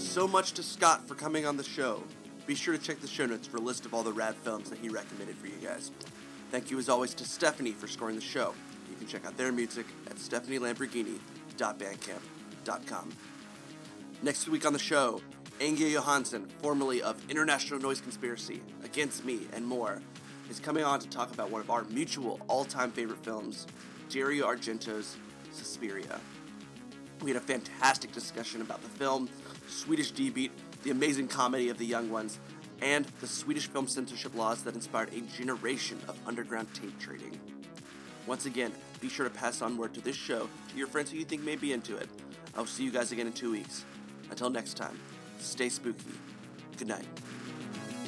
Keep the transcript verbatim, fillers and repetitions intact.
so much to Scott for coming on the show. Be sure to check the show notes for a list of all the rad films that he recommended for you guys. Thank you as always to Stephanie for scoring the show. You can check out their music at stephanie lamborghini dot bandcamp dot com. Next week on the show, Inge Johansson, formerly of International Noise Conspiracy, Against Me, and more, is coming on to talk about one of our mutual all-time favorite films, Dario Argento's Suspiria. We had a fantastic discussion about the film, Swedish D-Beat, the amazing comedy of the young ones, and the Swedish film censorship laws that inspired a generation of underground tape trading. Once again, be sure to pass on word to this show to your friends who you think may be into it. I'll see you guys again in two weeks. Until next time, stay spooky. Good night.